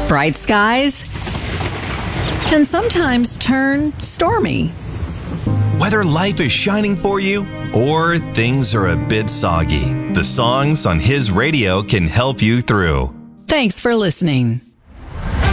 Bright skies can sometimes turn stormy. Whether life is shining for you or things are a bit soggy, the songs on his radio can help you through. Thanks for listening.